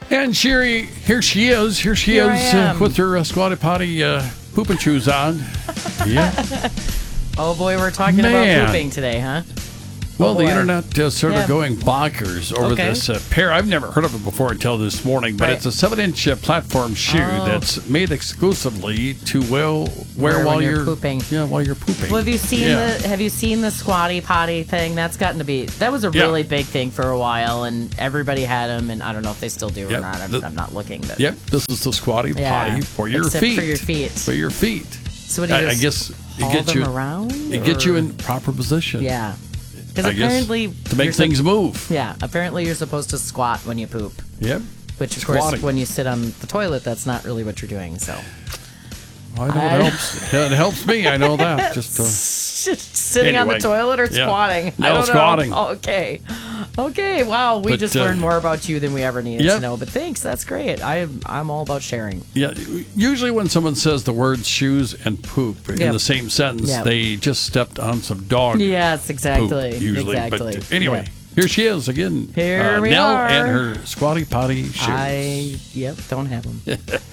And Sherry, here she is. Here she Here I is am. with her squatty potty pooping shoes on. Yeah. Oh boy, we're talking Man. about pooping today, huh? Well, Oh, the boy. internet is sort Yeah. of going bonkers over Okay. this pair. I've never heard of it before until this morning, but Right. it's a 7-inch platform shoe that's made exclusively to wear Wear while when you're you're pooping. Yeah, while you're pooping. Well, Yeah. have you seen the squatty potty thing? That was a Yeah. really big thing for a while, and everybody had them, and I don't know if they still do or Yep. not. I'm not looking. But Yep, this is the squatty Yeah. potty for your Except feet. for your feet. For your feet. So what do you I just guess it haul gets them you around? It gets you or- in proper position. Yeah. Because I guess, apparently to make things move. Yeah, apparently you're supposed to squat when you poop. Yep. Which, of Squatting. course, when you sit on the toilet, that's not really what you're doing. So I know it helps. It helps me. I know that. Just sitting on the Anyway, toilet or yeah. squatting? No, I don't squatting. know. Okay. Wow, we But, just learned more about you than we ever needed Yep. to know. But thanks, that's great. I'm all about sharing. Yeah, usually when someone says the words shoes and poop in Yep. the same sentence, Yep. they just stepped on some dog Yes, exactly. poop, usually. Exactly. But anyway, Yeah. here she is again. Here we Nell are. and her squatty potty shoes. Don't have them.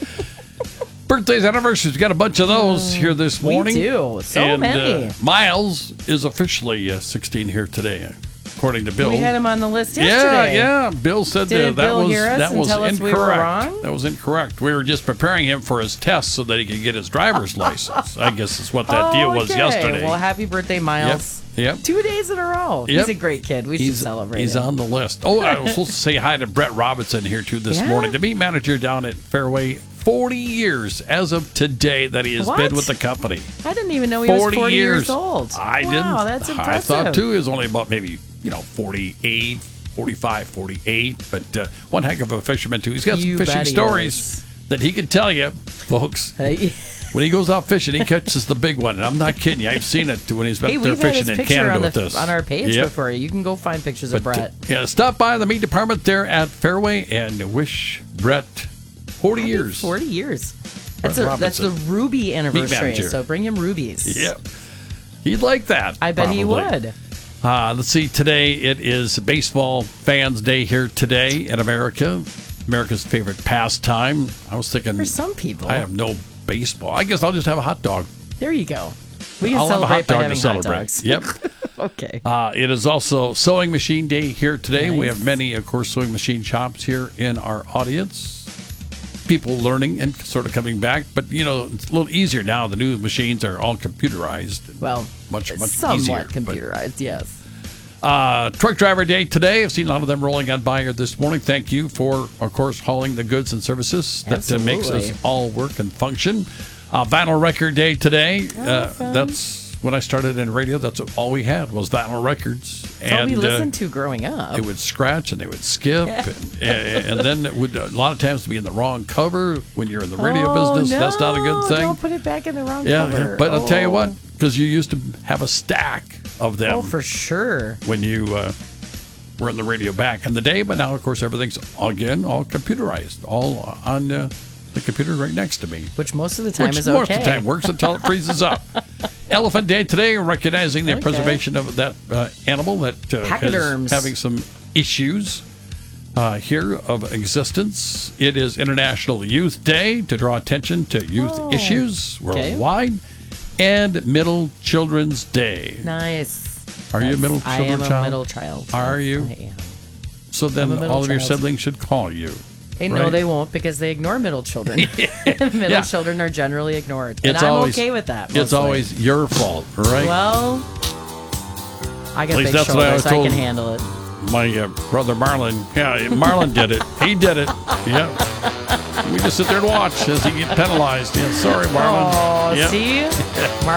Birthdays, anniversaries, we got a bunch of those here this morning. We do. So and, many. Miles is officially 16 here today, according to Bill. We had him on the list yesterday. Yeah. Bill said Did that Bill was hear us that and was tell us incorrect. we were wrong? That was incorrect. We were just preparing him for his test so that he could get his driver's license. I guess is what that deal was Okay. yesterday. Well, happy birthday, Miles. Yep. 2 days in a row. Yep. He's a great kid. We should celebrate He's him. on the list. Oh, I was supposed to say hi to Brett Robinson here too this Yeah? morning, the meat manager down at Fairway. 40 years as of today that he has What? been with the company. I didn't even know he was 40 years old. I wow, didn't. That's impressive. I thought too he was only about maybe 48, 45, 48. But one heck of a fisherman too. He's got You some fishing bet he stories is. that he can tell you, folks. Hey, When he goes out fishing, he catches the big one. And I'm not kidding you. I've seen it when he's been there we've had his fishing in picture Canada on, with us. on our page Yep. before. You can go find pictures of But, Brett. yeah, stop by the meat department there at Fairway and wish Brett 40 years. 40 years. Brett That's the Robinson. Ruby anniversary, manager. so bring him rubies. Yep. He'd like that. I bet he probably. would. Let's see. Today it is Baseball Fans Day here today in America. America's favorite pastime. I was thinking, For some people. I have no baseball. I guess I'll just have a hot dog. There you go. We can I'll have a celebrate hot by dog to having hot celebrate. dogs. Yep. Okay. It is also Sewing Machine Day here today. We Nice. have many, of course, sewing machine shops here in our audience. People learning and sort of coming back, but it's a little easier now. The new machines are all computerized. Well, much somewhat easier. computerized, yes. Truck driver day today. I've seen a lot of them rolling on by here this morning. Thank you for, of course, hauling the goods and services that makes Absolutely. us all work and function. Vinyl record day today. fun. That's when I started in radio. That's all we had was vinyl records. That's all we listened to growing up. They would scratch and they would skip, and then it would a lot of times be in the wrong cover when you're in the radio business. No, That's not a good thing. Don't put it back in the wrong Yeah, cover. but I'll tell you Oh. what, because you used to have a stack of them Oh, for sure. when you were in the radio back in the day. But now, of course, everything's all computerized, all on the computer right next to me. Which most of the time Which is most okay. of the time works until it freezes up. Elephant Day today, recognizing the Okay. preservation of that animal that is Pachyderms. having some issues here of existence. It is International Youth Day to draw attention to youth issues worldwide. And Middle Children's Day. Nice. Are you a middle I children am child? a middle child. Are you? I am. So then I'm a middle all of your child. siblings should call you. Hey, no, right? they won't because they ignore middle children. Middle Yeah. children are generally ignored. And It's I'm always- okay with that. It's mostly. always your fault, right? Well, I got least big that's what I shoulders. was I told. can handle it. My brother Marlon, Marlon did it. He did it. Yeah. We just sit there and watch as he get penalized. Yeah, sorry, Marlon. Oh, Yeah. see?